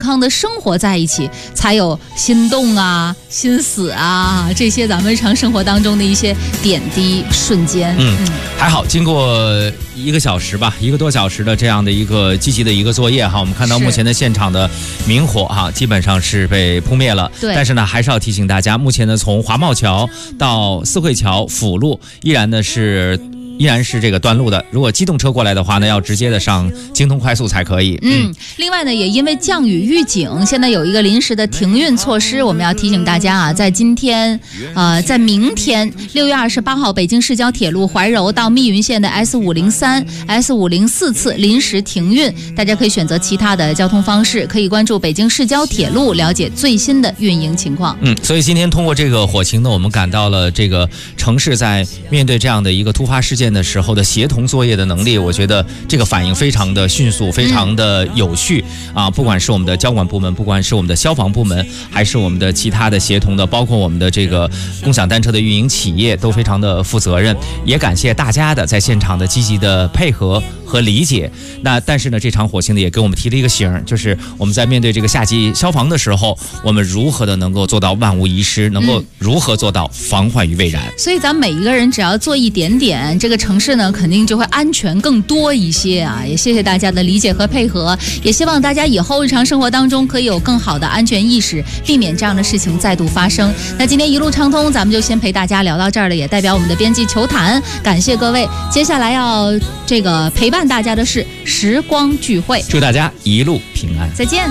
康的生活在一起，才有心动啊、心死啊这些咱们日常生活当中的一些点滴瞬间。 还好，经过1个小时吧，1个多小时的这样的一个积极的一个作业哈，我们看到目前的现场的明火哈，基本上是被扑灭了。 对， 但是呢，还是要提醒大家，目前呢，从华茂桥到四惠桥辅路，依然是这个断路的。如果机动车过来的话呢，要直接的上京通快速才可以。 另外呢，也因为降雨预警，现在有一个临时的停运措施，我们要提醒大家啊，在明天6月28号，北京市郊铁路怀柔到密云线的 S503、S504次临时停运，大家可以选择其他的交通方式，可以关注北京市郊铁路了解最新的运营情况。 所以今天通过这个火情呢，我们感到了这个城市在面对这样的一个突发事件的时候的协同作业的能力，我觉得这个反应非常的迅速，非常的有序啊！不管是我们的交管部门，不管是我们的消防部门，还是我们的其他的协同的，包括我们的这个共享单车的运营企业，都非常的负责任。也感谢大家的在现场的积极的配合和理解。但是呢，这场火情呢也给我们提了一个醒，就是我们在面对这个夏季消防的时候，我们如何的能够做到万无一失，能够如何做到防患于未然。 所以咱们每一个人只要做一点点，这个城市呢肯定就会安全更多一些啊！也谢谢大家的理解和配合，也希望大家以后日常生活当中可以有更好的安全意识，避免这样的事情再度发生。那今天一路畅通，咱们就先陪大家聊到这儿了，也代表我们的编辑球坛感谢各位。接下来要这个陪伴大家的是时光聚会， 祝大家一路平安， 再见。